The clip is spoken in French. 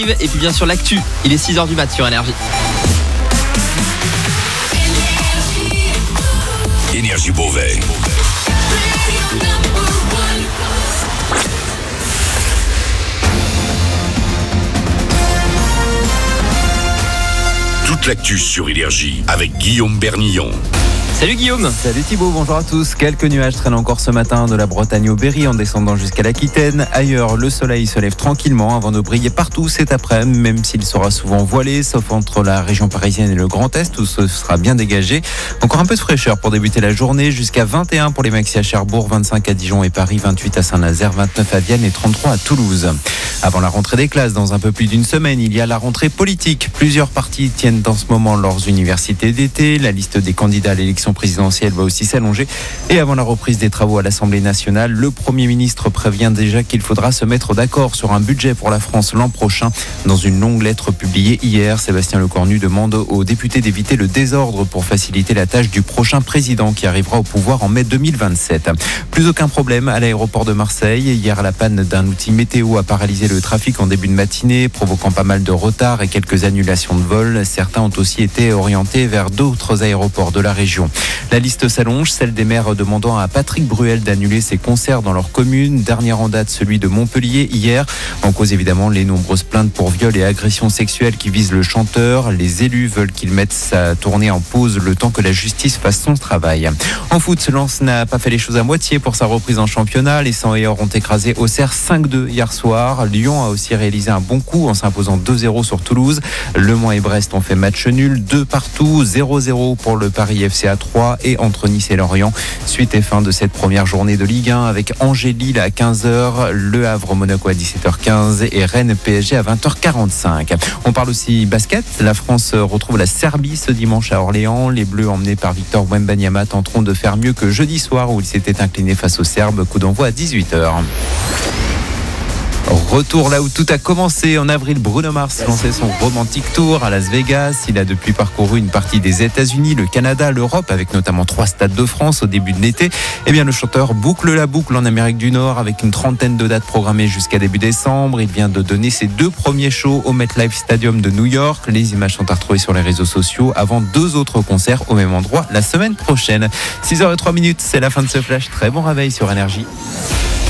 Et puis bien sûr l'actu, il est 6h du mat sur Énergie. Énergie Beauvais. Toute l'actu sur Énergie avec Guillaume Bernillon. Salut Guillaume. Salut Thibaut, bonjour à tous. Quelques nuages traînent encore ce matin de la Bretagne au Berry en descendant jusqu'à l'Aquitaine. Ailleurs, le soleil se lève tranquillement avant de briller partout cet après-midi, même s'il sera souvent voilé, sauf entre la région parisienne et le Grand Est où ce sera bien dégagé. Encore un peu de fraîcheur pour débuter la journée, jusqu'à 21 pour les maxi à Cherbourg, 25 à Dijon et Paris, 28 à Saint-Nazaire, 29 à Vienne et 33 à Toulouse. Avant la rentrée des classes, dans un peu plus d'une semaine, il y a la rentrée politique. Plusieurs partis tiennent en ce moment leurs universités d'été. La liste des candidats à l'élection présidentielle va aussi s'allonger. Et avant la reprise des travaux à l'Assemblée nationale, le Premier ministre prévient déjà qu'il faudra se mettre d'accord sur un budget pour la France l'an prochain. Dans une longue lettre publiée hier, Sébastien Lecornu demande aux députés d'éviter le désordre pour faciliter la tâche du prochain président qui arrivera au pouvoir en mai 2027. Plus aucun problème à l'aéroport de Marseille. Hier, la panne d'un outil météo a paralysé le trafic en début de matinée, provoquant pas mal de retards et quelques annulations de vols. Certains ont aussi été orientés vers d'autres aéroports de la région. La liste s'allonge, celle des maires demandant à Patrick Bruel d'annuler ses concerts dans leur commune. Dernière en date, celui de Montpellier hier. En cause évidemment les nombreuses plaintes pour viol et agressions sexuelles qui visent le chanteur. Les élus veulent qu'il mette sa tournée en pause le temps que la justice fasse son travail. En foot, Lens n'a pas fait les choses à moitié pour sa reprise en championnat. Les 100 et or ont écrasé Auxerre 5-2 hier soir. Lyon a aussi réalisé un bon coup en s'imposant 2-0 sur Toulouse. Le Mans et Brest ont fait match nul, 2 partout, 0-0 pour le Paris FC à 3 et entre Nice et Lorient. Suite et fin de cette première journée de Ligue 1 avec Angers-Lille à 15h, Le Havre-Monaco à 17h15 et Rennes-PSG à 20h45. On parle aussi basket. La France retrouve la Serbie ce dimanche à Orléans. Les Bleus emmenés par Victor Wembanyama tenteront de faire mieux que jeudi soir où ils s'étaient inclinés face aux Serbes. Coup d'envoi à 18h. Retour là où tout a commencé. En avril, Bruno Mars lançait son Romantic Tour à Las Vegas. Il a depuis parcouru une partie des États-Unis, le Canada, l'Europe, avec notamment 3 stades de France au début de l'été. Eh bien, le chanteur boucle la boucle en Amérique du Nord avec une trentaine de dates programmées jusqu'à début décembre. Il vient de donner ses 2 premiers shows au MetLife Stadium de New York. Les images sont à retrouver sur les réseaux sociaux avant 2 autres concerts au même endroit la semaine prochaine. 6h03, c'est la fin de ce flash. Très bon réveil sur Énergie.